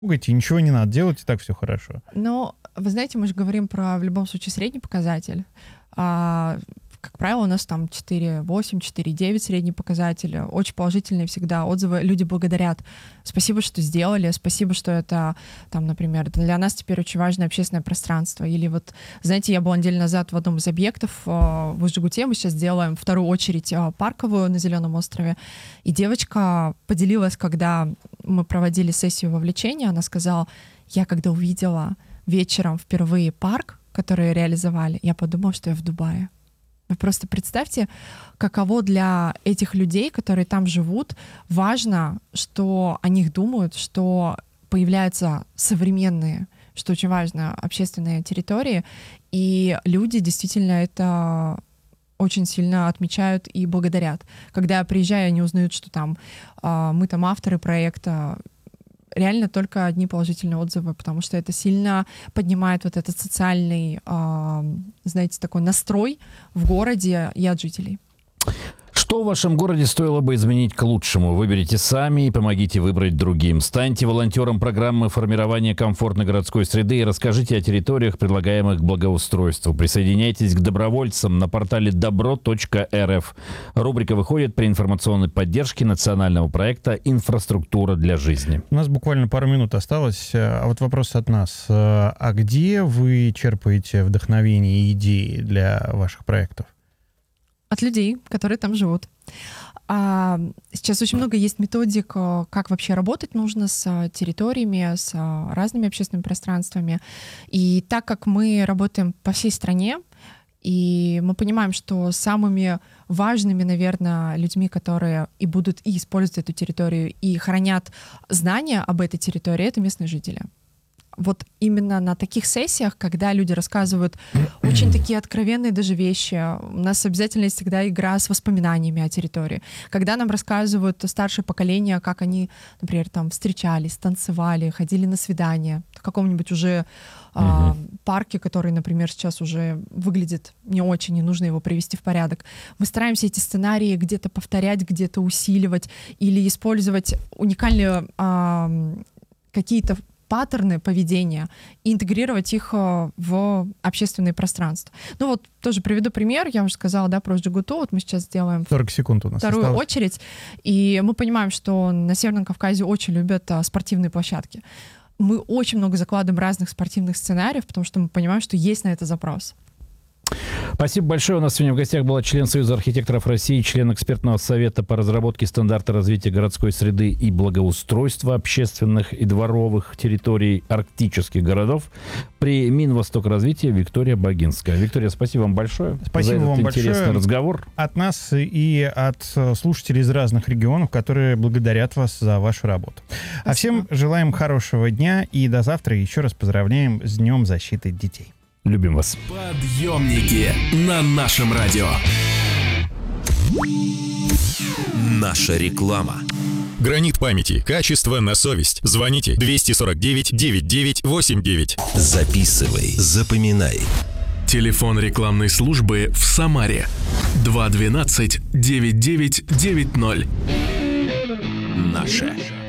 Пугайте, ничего не надо делать, и так все хорошо. Но, вы знаете, мы же говорим про, в любом случае, средний показатель. Как правило, у нас там 4,8, 4,9 средний показатель. Очень положительные всегда отзывы. Люди благодарят. Спасибо, что сделали. Спасибо, что это, там, например, для нас теперь очень важное общественное пространство. Или вот, знаете, я была неделю назад в одном из объектов в Ужгуте. Мы сейчас делаем вторую очередь парковую на Зеленом острове. И девочка поделилась, когда мы проводили сессию вовлечения, она сказала, я когда увидела вечером впервые парк, который реализовали, я подумала, что я в Дубае. Вы просто представьте, каково для этих людей, которые там живут, важно, что о них думают, что появляются современные, что очень важно, общественные территории, и люди действительно это очень сильно отмечают и благодарят. Когда я приезжаю, они узнают, что там мы там авторы проекта, реально только одни положительные отзывы, потому что это сильно поднимает вот этот социальный, знаете, такой настрой в городе и от жителей. Что в вашем городе стоило бы изменить к лучшему? Выберите сами и помогите выбрать другим. Станьте волонтером программы формирования комфортной городской среды и расскажите о территориях, предлагаемых к благоустройству. Присоединяйтесь к добровольцам на портале добро.рф. Рубрика выходит при информационной поддержке национального проекта «Инфраструктура для жизни». У нас буквально пару минут осталось. А вот вопрос от нас. А где вы черпаете вдохновение и идеи для ваших проектов? От людей, которые там живут. Сейчас очень много есть методик, как вообще работать нужно с территориями, с разными общественными пространствами. И так как мы работаем по всей стране, и мы понимаем, что самыми важными, наверное, людьми, которые и будут и использовать эту территорию, и хранят знания об этой территории, это местные жители. Вот именно на таких сессиях, когда люди рассказывают очень такие откровенные даже вещи, у нас обязательно есть всегда игра с воспоминаниями о территории. Когда нам рассказывают старшее поколение, как они, например, там встречались, танцевали, ходили на свидания в каком-нибудь уже парке, который, например, сейчас уже выглядит не очень, и нужно его привести в порядок. Мы стараемся эти сценарии где-то повторять, где-то усиливать или использовать уникальные какие-то паттерны поведения и интегрировать их в общественное пространство. Ну вот тоже приведу пример. Я уже сказала, да, про Ужгуту. Вот мы сейчас сделаем 40 секунд у нас вторую осталось. очередь. И мы понимаем, что на Северном Кавказе очень любят спортивные площадки. Мы очень много закладываем разных спортивных сценариев, потому что мы понимаем, что есть на это запрос. Спасибо большое. У нас сегодня в гостях была член Союза архитекторов России, член экспертного совета по разработке стандарта развития городской среды и благоустройства общественных и дворовых территорий арктических городов при Минвостокразвитии Виктория Богинская. Виктория, спасибо вам большое. Спасибо за этот вам интересный большое. разговор. От нас и от слушателей из разных регионов, которые благодарят вас за вашу работу. Спасибо. А всем желаем хорошего дня и до завтра. Еще раз поздравляем с Днем защиты детей. Любим вас. Подъемники на нашем радио. Наша реклама. Гранит памяти. Качество на совесть. Звоните 249-9989. Записывай, запоминай. Телефон рекламной службы в Самаре 212-9990. Наше.